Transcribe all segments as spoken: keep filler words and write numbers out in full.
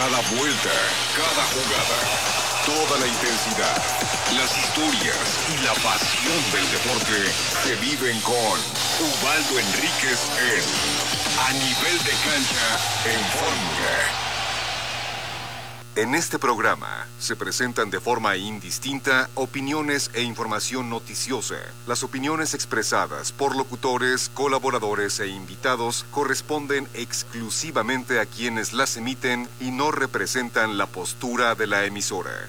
Cada vuelta, cada jugada, toda la intensidad, las historias y la pasión del deporte se viven con Ubaldo Enríquez en A Nivel de Cancha en Fórmula. En este programa se presentan de forma indistinta opiniones e información noticiosa. Las opiniones expresadas por locutores, colaboradores e invitados corresponden exclusivamente a quienes las emiten y no representan la postura de la emisora.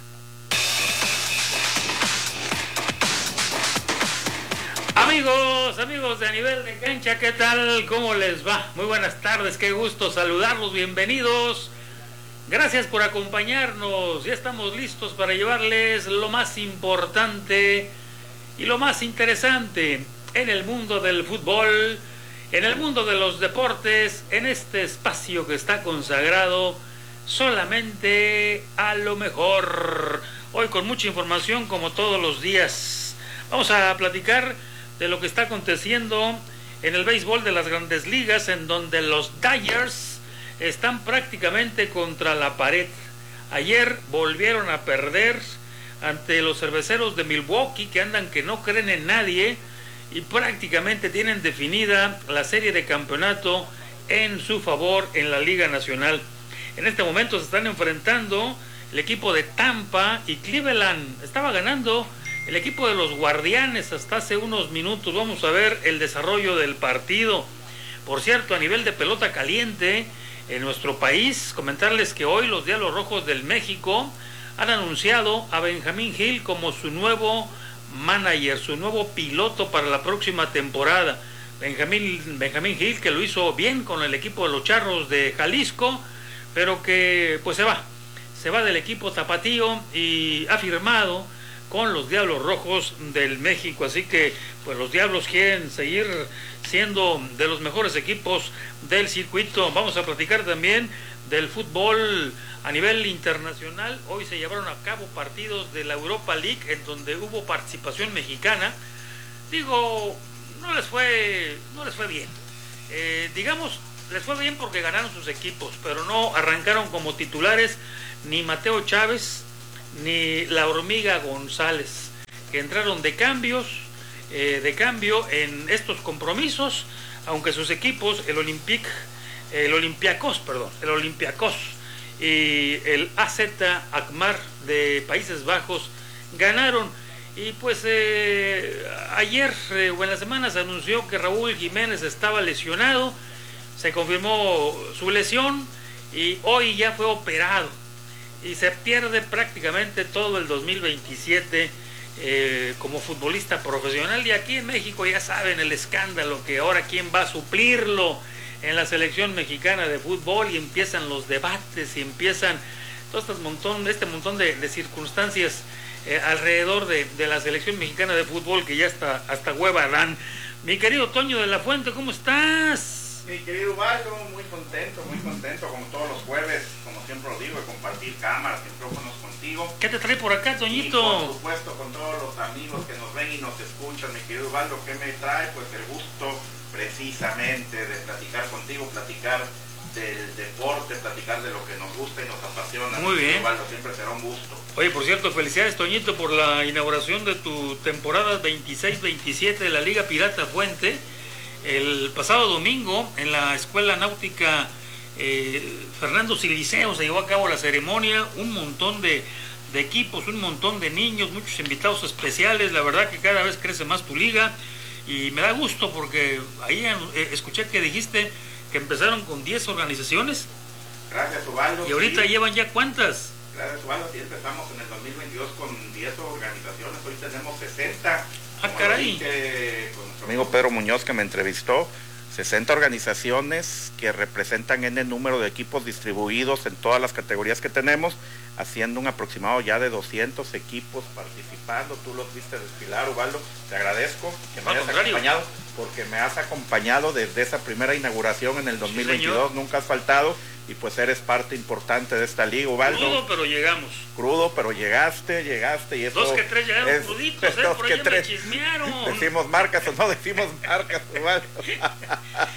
Amigos, amigos de A Nivel de Cancha, ¿qué tal? ¿Cómo les va? Muy buenas tardes, qué gusto saludarlos, bienvenidos. Gracias por acompañarnos, ya estamos listos para llevarles lo más importante y lo más interesante en el mundo del fútbol, en el mundo de los deportes, en este espacio que está consagrado solamente a lo mejor. Hoy con mucha información como todos los días. Vamos a platicar de lo que está aconteciendo en el béisbol de las Grandes Ligas, en donde los Dodgers están prácticamente contra la pared. Ayer volvieron a perder ante los cerveceros de Milwaukee, que andan que no creen en nadie y prácticamente tienen definida la serie de campeonato en su favor en la Liga Nacional. En este momento se están enfrentando el equipo de Tampa y Cleveland. Estaba ganando el equipo de los Guardianes hasta hace unos minutos. Vamos a ver el desarrollo del partido. Por cierto, a nivel de pelota caliente en nuestro país, comentarles que hoy los Diablos Rojos del México han anunciado a Benjamín Gil como su nuevo manager, su nuevo piloto para la próxima temporada. Benjamín, Benjamín Gil, que lo hizo bien con el equipo de los Charros de Jalisco, pero que pues se va, se va del equipo tapatío y ha firmado con los Diablos Rojos del México. Así que pues los Diablos quieren seguir siendo de los mejores equipos del circuito. Vamos a platicar también del fútbol a nivel internacional. Hoy se llevaron a cabo partidos de la Europa League en donde hubo participación mexicana. Digo, no les fue, no les fue bien. Eh, digamos, les fue bien porque ganaron sus equipos, pero no arrancaron como titulares ni Mateo Chávez ni la Hormiga González, que entraron de cambios, eh, de cambio en estos compromisos, aunque sus equipos, el Olympique, el Olympiacos, perdón, el Olympiacos y el A Z Alkmaar de Países Bajos ganaron. Y pues eh, ayer eh, o en la semana se anunció que Raúl Jiménez estaba lesionado, se confirmó su lesión y hoy ya fue operado. Y se pierde prácticamente todo el dos mil veintisiete eh, como futbolista profesional. Y aquí en México ya saben el escándalo, que ahora quién va a suplirlo en la selección mexicana de fútbol, y empiezan los debates y empiezan todo este montón, este montón de, de circunstancias eh, alrededor de, de la selección mexicana de fútbol, que ya hasta, hasta hueva dan. Mi querido Toño de la Fuente, ¿cómo estás? Mi querido Ubaldo, muy contento, muy contento, como todos los jueves, como siempre lo digo, de compartir cámaras, micrófonos contigo. ¿Qué te trae por acá, Toñito? Y por supuesto, con todos los amigos que nos ven y nos escuchan, mi querido Ubaldo, ¿qué me trae? Pues el gusto precisamente de platicar contigo, platicar del deporte, platicar de lo que nos gusta y nos apasiona. Muy bien. Ubaldo, siempre será un gusto. Oye, por cierto, felicidades, Toñito, por la inauguración de tu temporada veintiséis veintisiete de la Liga Pirata Fuente. El pasado domingo en la Escuela Náutica eh, Fernando Siliceo se llevó a cabo la ceremonia, un montón de, de equipos, un montón de niños, muchos invitados especiales. La verdad que cada vez crece más tu liga y me da gusto porque ahí eh, escuché que dijiste que empezaron con diez organizaciones. Gracias, Ubaldo. Y ahorita sí. llevan ya ¿cuántas? Gracias, Ubaldo. Sí, empezamos en el dos mil veintidós con diez organizaciones, hoy tenemos sesenta. Ah, caray. Que, con nuestro amigo Pedro Muñoz, que me entrevistó, sesenta organizaciones que representan N número de equipos distribuidos en todas las categorías que tenemos, haciendo un aproximado ya de doscientos equipos participando. Tú los viste desfilar, Ubaldo, te agradezco que me hayas acompañado, porque me has acompañado desde esa primera inauguración en el dos mil veintidós, sí, nunca has faltado, y pues eres parte importante de esta liga, Ubaldo. Crudo, pero llegamos. Crudo, pero llegaste, llegaste, y eso... Dos que tres llegaron es, cruditos, ¿eh? Dos Por que ahí tres. me chismearon. Decimos marcas o no decimos marcas, Ubaldo.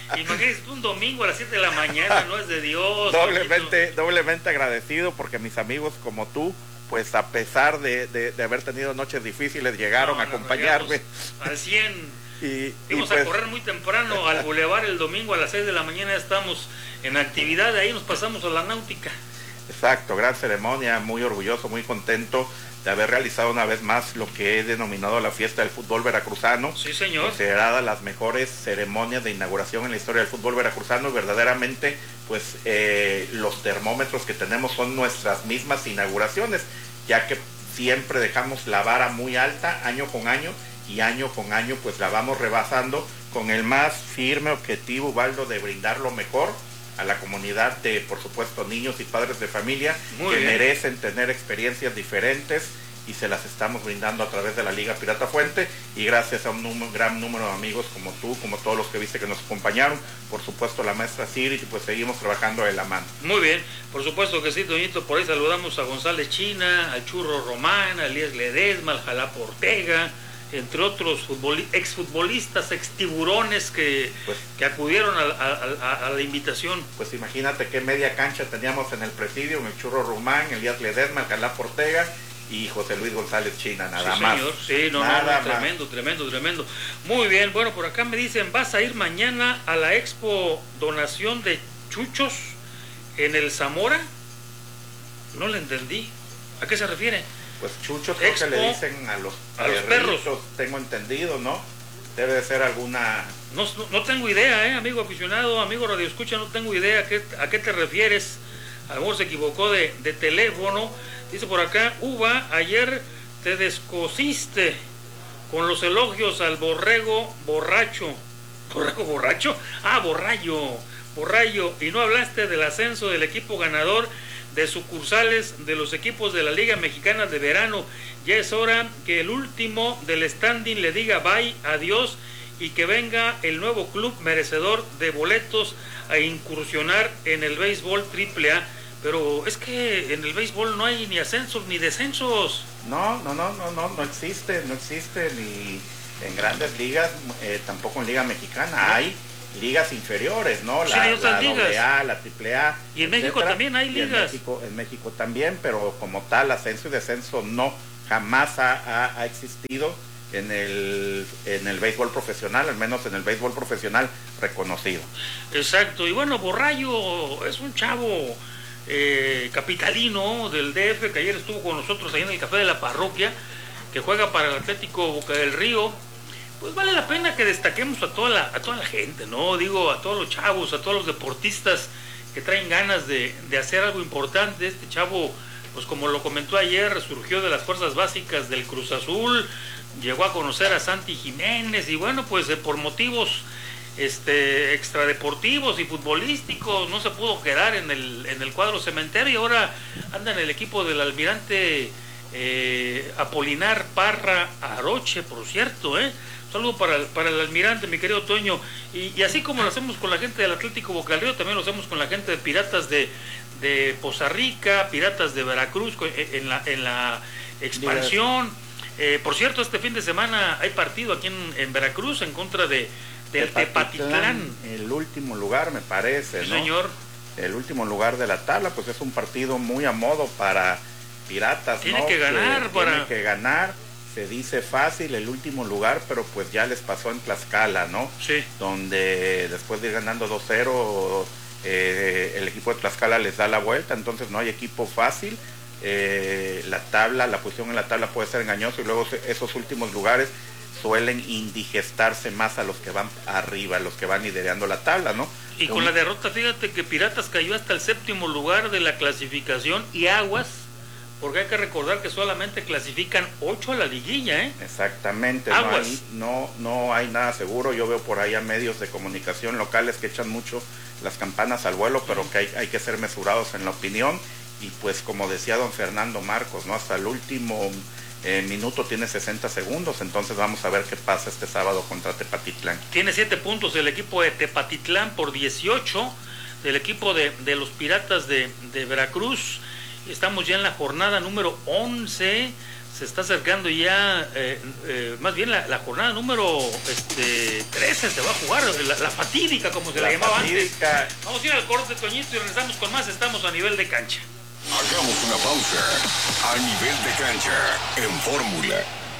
Imagínate un domingo a las siete de la mañana, no es de Dios. Doblemente, doblemente agradecido porque mis amigos como tú, pues a pesar de, de, de haber tenido noches difíciles, llegaron no, a acompañarme. Al cien. y, Fuimos y pues, a correr muy temprano al bulevar el domingo a las seis de la mañana, estamos en actividad, de ahí nos pasamos a la náutica. Exacto, gran ceremonia, muy orgulloso, muy contento de haber realizado una vez más lo que he denominado la fiesta del fútbol veracruzano. Sí, señor. Considerada las mejores ceremonias de inauguración en la historia del fútbol veracruzano, y verdaderamente, pues eh, los termómetros que tenemos son nuestras mismas inauguraciones, ya que siempre dejamos la vara muy alta año con año, y año con año pues la vamos rebasando con el más firme objetivo, Ubaldo, de brindar lo mejor a la comunidad de, por supuesto, niños y padres de familia Muy que bien. merecen tener experiencias diferentes, y se las estamos brindando a través de la Liga Pirata Fuente, y gracias a un número, gran número de amigos como tú, como todos los que viste que nos acompañaron, por supuesto la maestra Siri, y pues seguimos trabajando de la mano. Muy bien, por supuesto que sí, Toñito. Por ahí saludamos a González China, al Churro Román, a Elías Ledesma, al Jalapa Ortega, entre otros futbol, exfutbolistas, extiburones que, pues, que acudieron a, a, a, a la invitación. Pues imagínate qué media cancha teníamos en el presidio, el Churro Román, Elías Ledesma, el Jalapa Ortega y José Luis González China, nada sí, más. Señor. Sí, no, nada no, no, tremendo, más. tremendo, tremendo. Muy bien, bueno, por acá me dicen, ¿vas a ir mañana a la expo donación de chuchos en el Zamora? No le entendí. ¿A qué se refiere? Pues chuchos creo Expo que le dicen a los, a los perros. tengo entendido, ¿no? Debe de ser alguna... No, no, no tengo idea, ¿eh? Amigo aficionado, amigo radioescucha, no tengo idea a qué, a qué te refieres. A lo mejor se equivocó de, de teléfono. Dice por acá, Uva, ayer te descosiste con los elogios al borrego borracho. ¿Borrego borracho? Ah, borrayo, borrayo. Y no hablaste del ascenso del equipo ganador de sucursales de los equipos de la Liga Mexicana de Verano. Ya es hora que el último del standing le diga bye, adiós, y que venga el nuevo club merecedor de boletos a incursionar en el béisbol triple A. Pero es que en el béisbol no hay ni ascensos ni descensos. No, no, no, no, no, no existe, no existe ni en grandes ligas, eh, tampoco en Liga Mexicana. Hay ligas inferiores, ¿no? La, Sí, hay otras la ligas. doble A, la triple A. Y en México etcétera. también hay Y en ligas. México, en México también, pero como tal, ascenso y descenso no, jamás ha, ha, ha existido en el, en el béisbol profesional, al menos en el béisbol profesional reconocido. Exacto, y bueno, Borrayo es un chavo eh, capitalino del D F que ayer estuvo con nosotros ahí en el Café de la Parroquia, que juega para el Atlético Boca del Río. Pues vale la pena que destaquemos a toda la, a toda la gente, ¿no? Digo, a todos los chavos, a todos los deportistas que traen ganas de, de hacer algo importante. Este chavo, pues como lo comentó ayer, surgió de las fuerzas básicas del Cruz Azul, llegó a conocer a Santi Jiménez, y bueno, pues eh, por motivos este extradeportivos y futbolísticos no se pudo quedar en el, en el cuadro cementero, y ahora anda en el equipo del almirante eh, Apolinar Parra Aroche, por cierto, ¿eh? Saludo para, para el almirante, mi querido Toño. Y, y así como lo hacemos con la gente del Atlético Boca del Río, también lo hacemos con la gente de Piratas de, de Poza Rica, Piratas de Veracruz, en la, en la expansión. Eh, por cierto, este fin de semana hay partido aquí en, en Veracruz en contra de del Tepatitlán. Tepatitlán, el último lugar, me parece, Sí, ¿no? señor. El último lugar de la tabla, pues es un partido muy a modo para Piratas, Tiene ¿no? que ganar, que para... Tiene que ganar. Se dice fácil el último lugar, pero pues ya les pasó en Tlaxcala, ¿no? Sí. Donde después de ir ganando dos cero, eh, el equipo de Tlaxcala les da la vuelta, entonces no hay equipo fácil. Eh, la tabla, la posición en la tabla puede ser engañosa, y luego esos últimos lugares suelen indigestarse más a los que van arriba, a los que van liderando la tabla, ¿no? Y con Un... la derrota, fíjate que Piratas cayó hasta el séptimo lugar de la clasificación, y Aguas, porque hay que recordar que solamente clasifican ocho a la liguilla, ¿eh? Exactamente, no Aguas. hay, no, no hay nada seguro. Yo veo por ahí a medios de comunicación locales que echan mucho las campanas al vuelo, pero que hay, hay que ser mesurados en la opinión. Y pues como decía don Fernando Marcos, ¿no? Hasta el último eh, minuto tiene sesenta segundos, entonces vamos a ver qué pasa este sábado contra Tepatitlán. Tiene siete puntos el equipo de Tepatitlán por dieciocho del equipo de, de los Piratas de, de Veracruz. Estamos ya en la jornada número once. se está acercando ya, eh, eh, más bien la, la jornada número este, trece se va a jugar, la, la fatídica como se la, la llamaba fatídica. Antes. Vamos a ir al corte, Toñito, y regresamos con más. Estamos a nivel de cancha. Hagamos una pausa. A nivel de cancha, en Fórmula.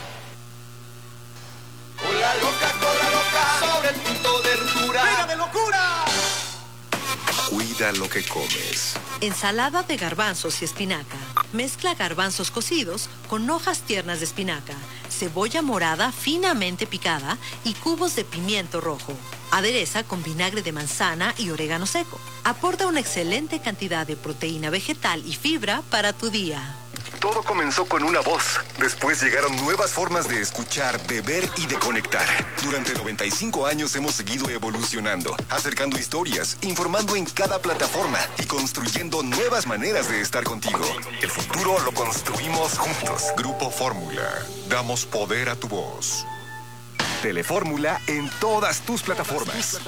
Cola loca, cola loca, sobre el punto de ruptura. ¡Venga de locura! Cuida lo que comes. Ensalada de garbanzos y espinaca. Mezcla garbanzos cocidos con hojas tiernas de espinaca, cebolla morada finamente picada y cubos de pimiento rojo. Adereza con vinagre de manzana y orégano seco. Aporta una excelente cantidad de proteína vegetal y fibra para tu día. Todo comenzó con una voz. Después llegaron nuevas formas de escuchar, de ver y de conectar. Durante noventa y cinco años hemos seguido evolucionando, acercando historias, informando en cada plataforma y construyendo nuevas maneras de estar contigo. El futuro lo construimos juntos. Grupo Fórmula. Damos poder a tu voz. Telefórmula en todas tus plataformas.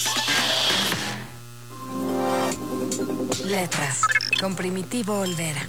Letras, con Primitivo Olvera.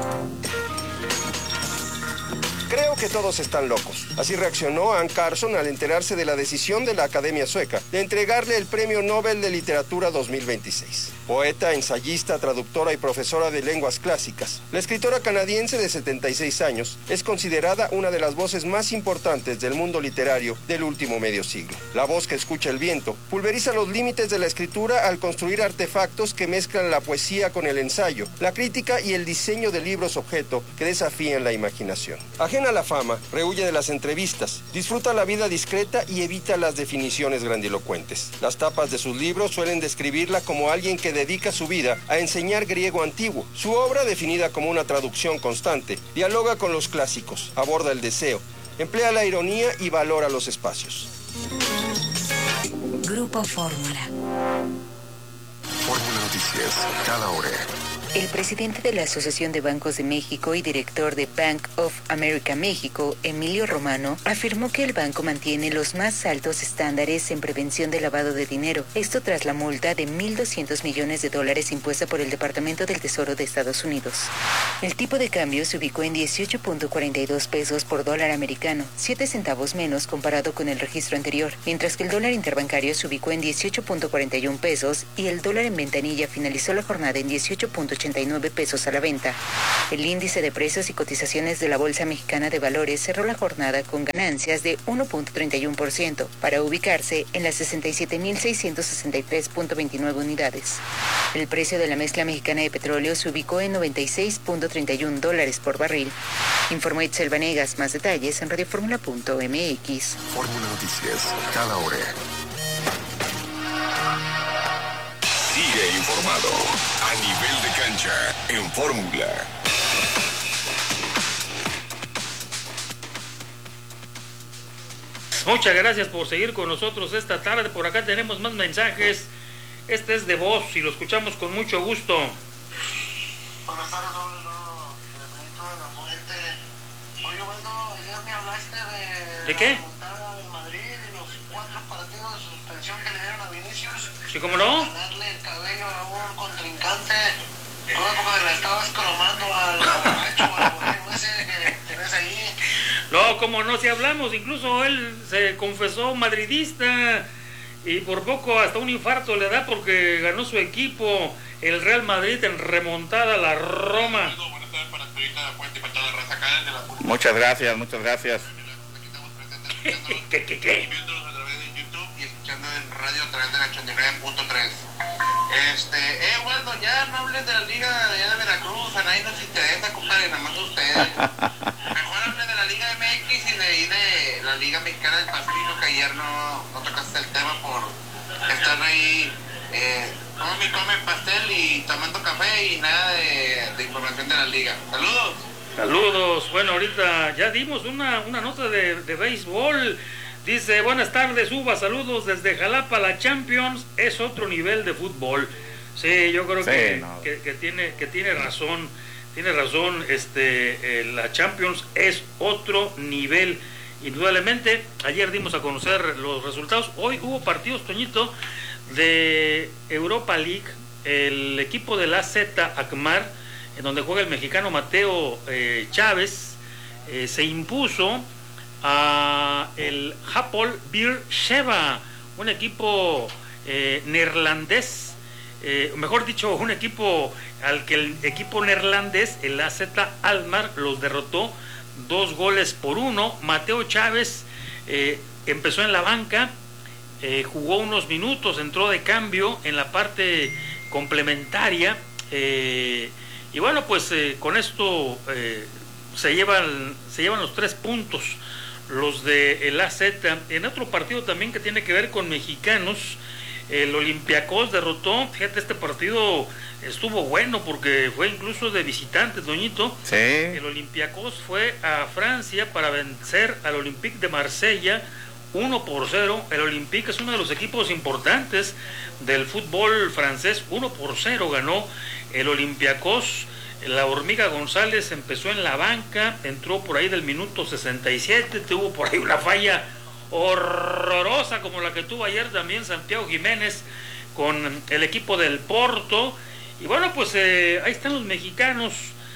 Creo que todos están locos. Así reaccionó Anne Carson al enterarse de la decisión de la Academia Sueca de entregarle el Premio Nobel de Literatura dos mil veintiséis. Poeta, ensayista, traductora y profesora de lenguas clásicas, la escritora canadiense de setenta y seis años es considerada una de las voces más importantes del mundo literario del último medio siglo. La voz que escucha el viento pulveriza los límites de la escritura al construir artefactos que mezclan la poesía con el ensayo, la crítica y el diseño de libros objeto que desafían la imaginación. Ajena a la fama, rehuye de las entrevistas, disfruta la vida discreta y evita las definiciones grandilocuentes. Las tapas de sus libros suelen describirla como alguien que dedica su vida a enseñar griego antiguo. Su obra, definida como una traducción constante, dialoga con los clásicos, aborda el deseo, emplea la ironía y valora los espacios. Grupo Fórmula. Fórmula Noticias, cada hora. El presidente de la Asociación de Bancos de México y director de Bank of America México, Emilio Romano, afirmó que el banco mantiene los más altos estándares en prevención de lavado de dinero. Esto tras la multa de mil doscientos millones de dólares impuesta por el Departamento del Tesoro de Estados Unidos. El tipo de cambio se ubicó en dieciocho punto cuarenta y dos pesos por dólar americano, siete centavos menos comparado con el registro anterior, mientras que el dólar interbancario se ubicó en dieciocho punto cuarenta y uno pesos y el dólar en ventanilla finalizó la jornada en dieciocho punto ochenta y nueve pesos a la venta. El índice de precios y cotizaciones de la Bolsa Mexicana de Valores cerró la jornada con ganancias de uno punto treinta y uno por ciento para ubicarse en las sesenta y siete mil seiscientos sesenta y tres punto veintinueve unidades. El precio de la mezcla mexicana de petróleo se ubicó en noventa y seis punto treinta y uno dólares por barril. Informó Itzel Vanegas. Más detalles en radioformula punto m x. Fórmula Noticias, cada hora. Sigue informado a nivel de cancha en Fórmula. Muchas gracias por seguir con nosotros esta tarde. Por acá tenemos más mensajes. Este es de voz y lo escuchamos con mucho gusto. Buenas tardes, doble no, Benito de la Fuente. Oye, bueno, ayer me hablaste de... ¿De qué? La remontada del Madrid y los cuatro partidos de suspensión que le dieron a Vinicius. Sí, ¿cómo no? Ganarle el cabello a un contrincante. Toda época le estabas cromando al borracho o al borrego ese que tienes ahí. No, como no, si hablamos, incluso él se confesó madridista y por poco hasta un infarto le da porque ganó su equipo, el Real Madrid, en remontada a la Roma. Muchas gracias, muchas gracias. ¿Qué, qué, qué? Y escuchando en radio a través de la ochenta y nueve punto tres. Este, eh, bueno, ya no hablen de la liga de allá de Veracruz, a nadie nos interesa, compadre, nada más ustedes. Mejor hablen de la Liga M X y de ahí de la Liga Mexicana del Pacífico, que ayer no, no tocaste el tema por estar ahí, eh, come y come pastel y tomando café y nada de, de información de la liga. Saludos. Saludos. Bueno, ahorita ya dimos una, una nota de, de béisbol. Dice, buenas tardes, Uva, saludos desde Jalapa, la Champions es otro nivel de fútbol. Sí, yo creo sí, que, no. que, que, tiene, que tiene razón, tiene razón, este, eh, la Champions es otro nivel, indudablemente. Ayer dimos a conocer los resultados, hoy hubo partidos, Toñito, de Europa League, el equipo del A Z Alkmaar, en donde juega el mexicano Mateo eh, Chávez, eh, se impuso a el Hapoel Beersheva, un equipo eh, neerlandés, eh, mejor dicho, un equipo al que el equipo neerlandés, el A Z Alkmaar, los derrotó dos goles por uno. Mateo Chávez eh, empezó en la banca, eh, jugó unos minutos, entró de cambio en la parte complementaria, eh, y bueno, pues eh, con esto eh, se llevan, se llevan los tres puntos los de el A Z. En otro partido también que tiene que ver con mexicanos, el Olympiacos derrotó, fíjate, este partido estuvo bueno porque fue incluso de visitantes, Doñito. Sí. El Olympiacos fue a Francia para vencer al Olympique de Marsella uno por cero. El Olympique es uno de los equipos importantes del fútbol francés. Uno por cero ganó el Olympiacos. La Hormiga González empezó en la banca, entró por ahí del minuto sesenta y siete, tuvo por ahí una falla horrorosa como la que tuvo ayer también Santiago Jiménez con el equipo del Porto. Y bueno, pues eh, ahí están los mexicanos.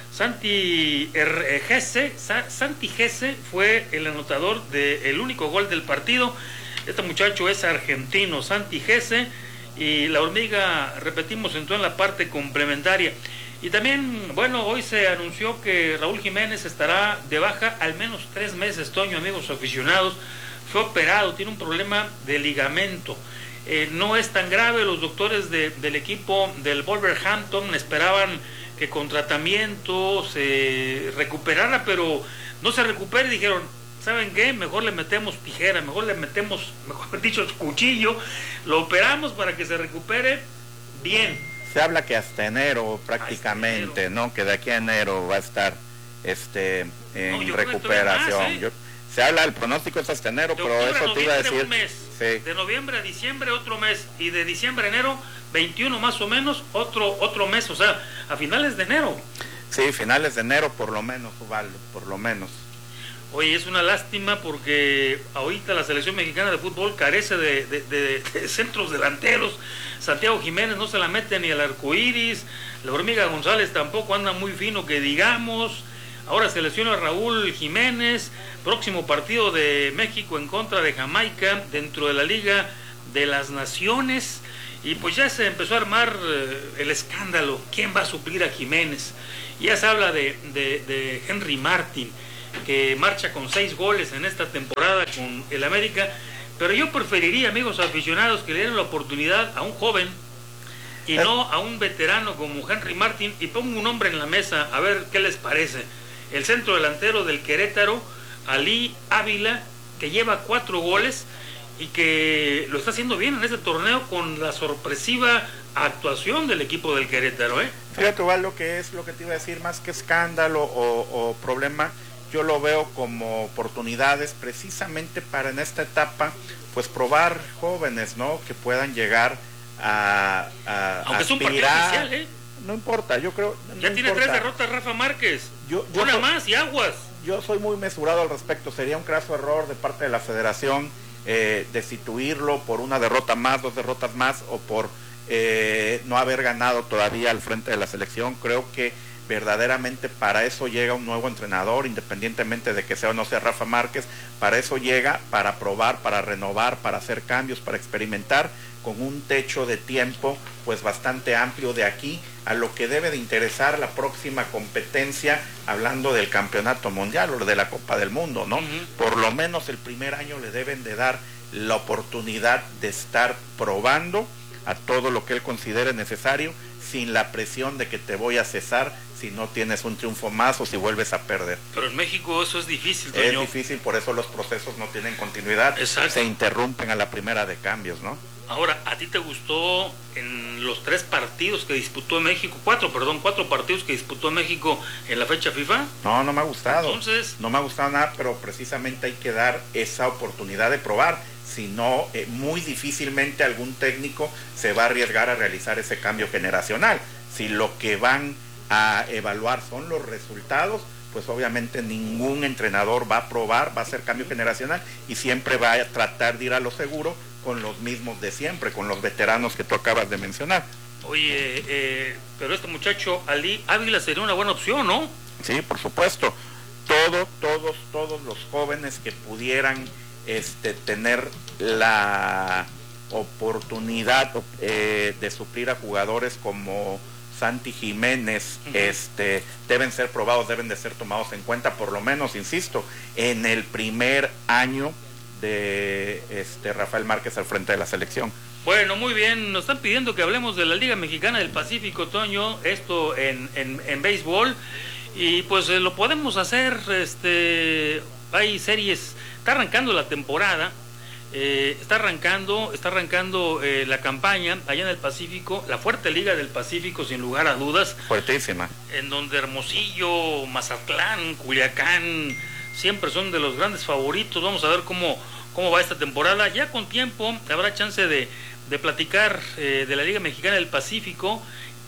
Santi Gese, Santi Gese fue el anotador del único gol del partido. Este muchacho es argentino, Santi Gese, y la Hormiga, repetimos, entró en la parte complementaria. Y también, bueno, hoy se anunció que Raúl Jiménez estará de baja al menos tres meses, Toño, amigos aficionados. Fue operado, tiene un problema de ligamento. Eh, no es tan grave, los doctores de, del equipo del Wolverhampton esperaban que con tratamiento se recuperara, pero no se recupera y dijeron, ¿saben qué? Mejor le metemos tijera, mejor le metemos, mejor dicho, cuchillo, lo operamos para que se recupere bien. Se habla que hasta enero prácticamente, enero. ¿no? Que de aquí a enero va a estar este en no, recuperación. Más, ¿eh? yo, se habla, el pronóstico es hasta enero, de pero eso te iba a decir. Un mes. Sí. De noviembre a diciembre otro mes, y de diciembre a enero, veintiuno más o menos, otro otro mes, o sea, a finales de enero. Sí, finales de enero por lo menos, Ubaldo, por lo menos. Oye, es una lástima porque ahorita la selección mexicana de fútbol carece de, de, de, de centros delanteros. Santiago Jiménez no se la mete ni al arco iris, la Hormiga González tampoco anda muy fino que digamos. Ahora se lesiona a Raúl Jiménez, próximo partido de México en contra de Jamaica dentro de la Liga de las Naciones, y pues ya se empezó a armar eh, el escándalo, ¿quién va a suplir a Jiménez? Ya se habla de, de, de Henry Martin, que marcha con seis goles en esta temporada con el América, pero yo preferiría, amigos aficionados, que le den la oportunidad a un joven y no a un veterano como Henry Martin, y pongo un nombre en la mesa a ver qué les parece. El centro delantero del Querétaro, Ali Ávila, que lleva cuatro goles y que lo está haciendo bien en este torneo con la sorpresiva actuación del equipo del Querétaro, ¿eh? Fíjate, Val, lo que es lo que te iba a decir, más que escándalo o, o problema, yo lo veo como oportunidades precisamente para en esta etapa, pues probar jóvenes, ¿no? Que puedan llegar a, a aunque es un partido oficial, ¿eh? No importa, yo creo. Ya no tiene importa. tres derrotas Rafa Márquez. Yo, yo Una soy, más y aguas. Yo soy muy mesurado al respecto. Sería un craso error de parte de la Federación eh, destituirlo por una derrota más, dos derrotas más, o por eh, no haber ganado todavía al frente de la selección. Creo que verdaderamente para eso llega un nuevo entrenador, independientemente de que sea o no sea Rafa Márquez. Para eso llega, para probar, para renovar, para hacer cambios, para experimentar, con un techo de tiempo pues bastante amplio de aquí a lo que debe de interesar la próxima competencia, hablando del campeonato mundial o de la Copa del Mundo, ¿no? Uh-huh. Por lo menos el primer año le deben de dar la oportunidad de estar probando a todo lo que él considere necesario, sin la presión de que te voy a cesar si no tienes un triunfo más o si vuelves a perder. Pero en México eso es difícil, Toño. Es difícil, por eso los procesos no tienen continuidad. Exacto. Se interrumpen a la primera de cambios, ¿no? Ahora, ¿a ti te gustó en los tres partidos que disputó México, cuatro, perdón, cuatro partidos que disputó México en la fecha FIFA? No, no me ha gustado. Entonces, no me ha gustado nada, pero precisamente hay que dar esa oportunidad de probar. Si no, eh, muy difícilmente algún técnico se va a arriesgar a realizar ese cambio generacional. Si lo que van a evaluar son los resultados, pues obviamente ningún entrenador va a probar, va a hacer cambio generacional y siempre va a tratar de ir a lo seguro con los mismos de siempre, con los veteranos que tú acabas de mencionar. Oye, eh, pero este muchacho Ali Ávila sería una buena opción, ¿no? Sí, por supuesto. todos, todos, todos los jóvenes que pudieran este, tener la oportunidad eh, de suplir a jugadores como Santi Jiménez, uh-huh. este, deben ser probados, deben de ser tomados en cuenta, por lo menos, insisto, en el primer año de este, Rafael Márquez al frente de la selección. Bueno, muy bien, nos están pidiendo que hablemos de la Liga Mexicana del Pacífico, Toño, esto en, en, en béisbol, y pues eh, lo podemos hacer, este, hay series, está arrancando la temporada, eh, está arrancando, está arrancando eh, la campaña allá en el Pacífico, la fuerte Liga del Pacífico, sin lugar a dudas. Fuertísima. En donde Hermosillo, Mazatlán, Culiacán, siempre son de los grandes favoritos. Vamos a ver cómo, cómo va esta temporada. Ya con tiempo habrá chance de, de platicar eh, de la Liga Mexicana del Pacífico,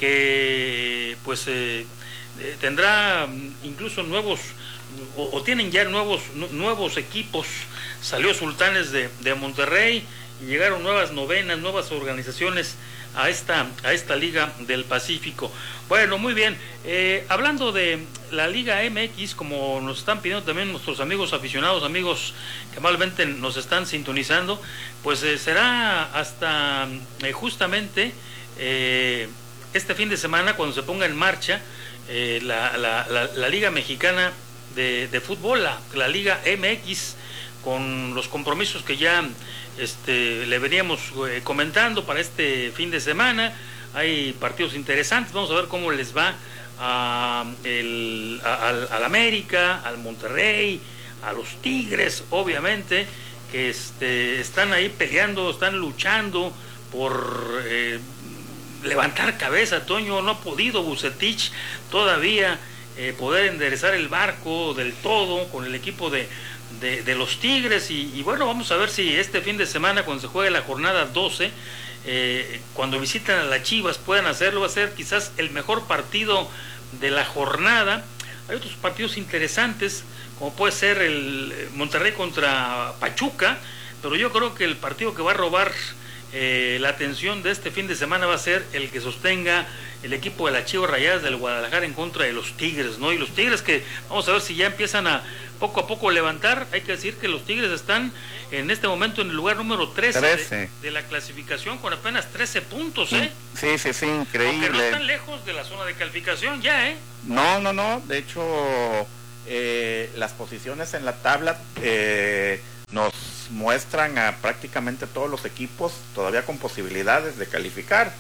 que pues eh, eh, tendrá incluso nuevos, o, o tienen ya nuevos, nuevos equipos. Salió Sultanes de, de Monterrey y llegaron nuevas novenas, nuevas organizaciones a esta, a esta Liga del Pacífico. Bueno, muy bien, eh, hablando de la Liga M X, como nos están pidiendo también nuestros amigos aficionados, amigos que amablemente nos están sintonizando, pues eh, será hasta eh, justamente eh, este fin de semana cuando se ponga en marcha eh, la, la, la, la Liga Mexicana de, de Fútbol, la, la Liga M X, con los compromisos que ya este, le veníamos eh, comentando para este fin de semana. Hay partidos interesantes, vamos a ver cómo les va a, el, a, al, al América, al Monterrey, a los Tigres, obviamente, que este, están ahí peleando, están luchando por eh, levantar cabeza. Toño, no ha podido Vucetich todavía eh, poder enderezar el barco del todo con el equipo de De, de los Tigres y, y bueno, vamos a ver si este fin de semana cuando se juegue la jornada doce, eh, cuando visitan a las Chivas puedan hacerlo, va a ser quizás el mejor partido de la jornada. Hay otros partidos interesantes como puede ser el Monterrey contra Pachuca, pero yo creo que el partido que va a robar eh, la atención de este fin de semana va a ser el que sostenga el equipo de las Chivas Rayadas del Guadalajara en contra de los Tigres, ¿no? Y los Tigres que vamos a ver si ya empiezan a poco a poco levantar. Hay que decir que los Tigres están en este momento en el lugar número trece, trece. De, de la clasificación con apenas trece puntos, ¿eh? Sí, sí, sí, increíble. Aunque no están lejos de la zona de calificación ya, ¿eh? No, no, no, de hecho eh, las posiciones en la tabla eh, nos muestran a prácticamente todos los equipos todavía con posibilidades de calificar.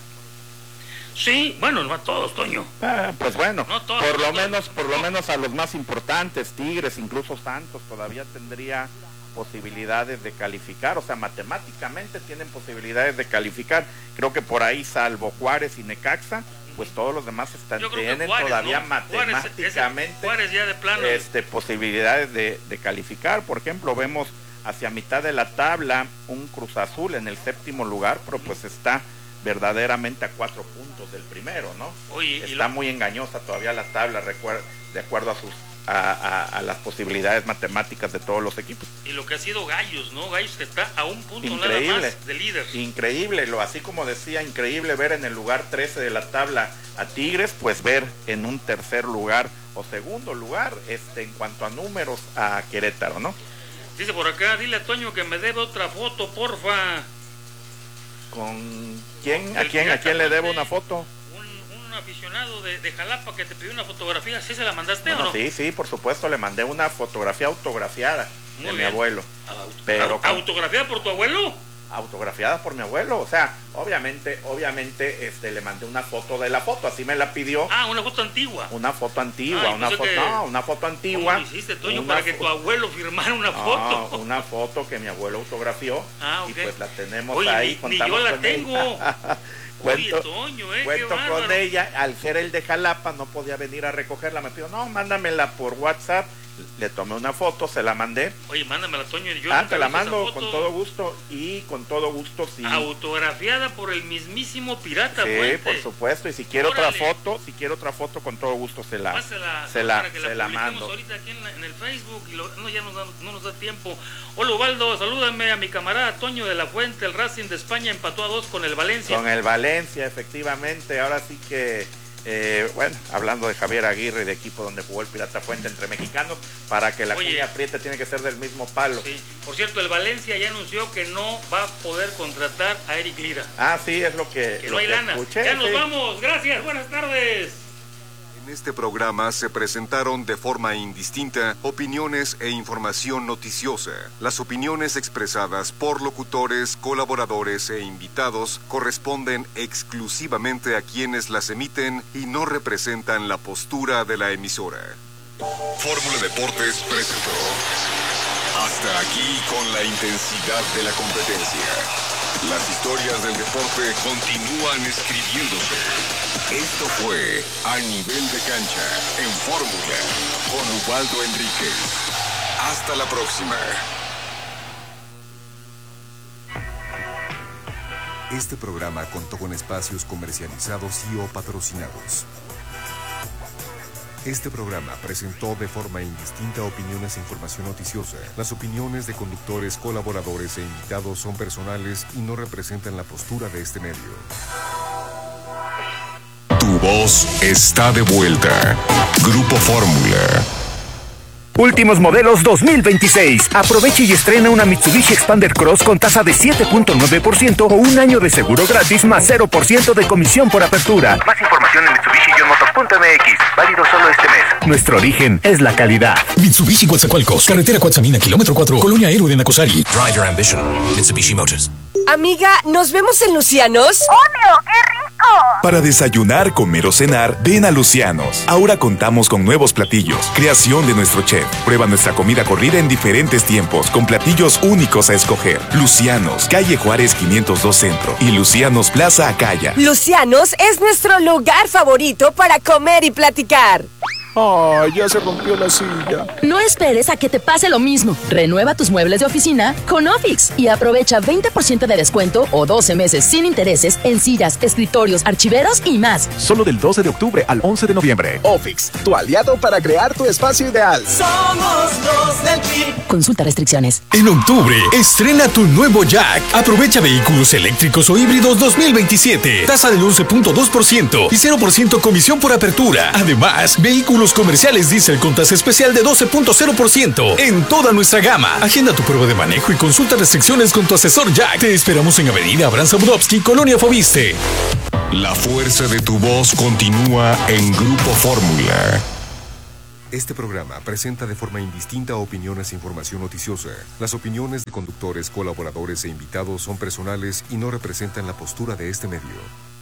Sí, bueno, no a todos, Toño. Ah, pues bueno, no todos, por lo todos. menos, por lo menos a los más importantes, Tigres, incluso Santos, todavía tendría posibilidades de calificar, o sea, matemáticamente tienen posibilidades de calificar. Creo que por ahí, salvo Juárez y Necaxa, pues todos los demás están, tienen Juárez, todavía ¿no? matemáticamente Juárez, ese, Juárez ya de plano. Este, posibilidades de, de calificar. Por ejemplo, vemos hacia mitad de la tabla un Cruz Azul en el séptimo lugar, pero pues está verdaderamente a cuatro puntos del primero, ¿no? Oye, está lo... muy engañosa todavía la tabla, de acuerdo a sus a, a, a las posibilidades matemáticas de todos los equipos. Y lo que ha sido Gallos, ¿no? Gallos que está a un punto increíble, nada más de líder. Increíble, lo así como decía, increíble ver en el lugar trece de la tabla a Tigres, pues ver en un tercer lugar o segundo lugar, este, en cuanto a números, a Querétaro, ¿no? Dice por acá, dile a Toño que me debe otra foto, porfa. ¿Con quién? ¿A quién? ¿A quién le debo una foto? Un, un aficionado de, de Jalapa que te pidió una fotografía, ¿sí se la mandaste bueno, o no? Sí, sí, por supuesto, le mandé una fotografía autografiada Muy de bien. mi abuelo. Auto, pero con, ¿Autografiada por tu abuelo? Autografiada por mi abuelo, o sea, obviamente, obviamente, este, le mandé una foto de la foto, así me la pidió. Ah, una foto antigua. Una foto antigua, Ay, una foto, que... no, una foto antigua. ¿Cómo hiciste, Toño, para que tu abuelo firmara una no, foto? Una foto que mi abuelo autografió. Ah, ok. Y pues la tenemos Oye, ahí, ni, contamos ni yo la con tengo. ella. Cuento, Oye, Toño, eh, cuento qué con ella, al ser el de Jalapa no podía venir a recogerla, me pidió, no, mándamela por WhatsApp, le tomé una foto, se la mandé. Oye, mándamela, Toño. Yo ah, te la mando con todo gusto y con todo gusto, sí. Autografiada por el mismísimo Pirata Sí, Fuente. por supuesto, y si quiere Órale. otra foto, si quiere otra foto, con todo gusto se la, Pásela, se la, para que se la, la mando. ahorita aquí en, la, en el Facebook, y lo, no, ya nos da, no nos da tiempo. Hola, Ubaldo, salúdame a mi camarada Toño de la Fuente, el Racing de España empató a dos con el Valencia. Con el Valencia, efectivamente, ahora sí que Eh, bueno, hablando de Javier Aguirre, de equipo donde jugó el Pirata Fuente entre mexicanos, para que la Oye, cuña apriete tiene que ser del mismo palo. Sí. Por cierto, el Valencia ya anunció que no va a poder contratar a Eric Lira. Ah, sí, es lo que, Que lo no hay que lana. escuché. Ya nos sí. vamos. Gracias. Buenas tardes. En este programa se presentaron de forma indistinta opiniones e información noticiosa. Las opiniones expresadas por locutores, colaboradores e invitados corresponden exclusivamente a quienes las emiten y no representan la postura de la emisora. Fórmula Deportes presentó. Hasta aquí con la intensidad de la competencia. Las historias del deporte continúan escribiéndose. Esto fue A Nivel de Cancha en Fórmula con Ubaldo Enríquez. Hasta la próxima. Este programa contó con espacios comercializados y o patrocinados. Este programa presentó de forma indistinta opiniones e información noticiosa. Las opiniones de conductores, colaboradores e invitados son personales y no representan la postura de este medio. Tu voz está de vuelta. Grupo Fórmula. Últimos modelos dos mil veintiséis. Aproveche y estrena una Mitsubishi Expander Cross con tasa de siete punto nueve por ciento o un año de seguro gratis más cero por ciento de comisión por apertura. Más información en mitsubishi motos punto m x. Válido solo este mes. Nuestro origen es la calidad. Mitsubishi Coatzacoalcos, carretera Coatzamina, kilómetro cuatro, Colonia Héroe de Nacosari. Drive your ambition. Mitsubishi Motors. Amiga, ¿nos vemos en Lucianos? ¡Obvio! ¡Qué rico! Para desayunar, comer o cenar, ven a Lucianos. Ahora contamos con nuevos platillos, creación de nuestro chef. Prueba nuestra comida corrida en diferentes tiempos, con platillos únicos a escoger. Lucianos, calle Juárez quinientos dos Centro y Lucianos Plaza Acaya. Lucianos es nuestro lugar favorito para comer y platicar. ¡Ay, ya se rompió la silla! No esperes a que te pase lo mismo. Renueva tus muebles de oficina con Ofix y aprovecha veinte por ciento de descuento o doce meses sin intereses en sillas, escritorios, archiveros y más. Solo del doce de octubre al once de noviembre. Ofix, tu aliado para crear tu espacio ideal. Somos los del P I B. Consulta restricciones. En octubre, estrena tu nuevo Jack. Aprovecha vehículos eléctricos o híbridos dos mil veintisiete. Tasa del once punto dos por ciento y cero por ciento comisión por apertura. Además, vehículos comerciales diésel con tasa especial de doce punto cero por ciento en toda nuestra gama. Agenda tu prueba de manejo y consulta restricciones con tu asesor Jack. Te esperamos en Avenida Abraham Zabudowski, Colonia Fobiste. La fuerza de tu voz continúa en Grupo Fórmula. Este programa presenta de forma indistinta opiniones e información noticiosa. Las opiniones de conductores, colaboradores e invitados son personales y no representan la postura de este medio.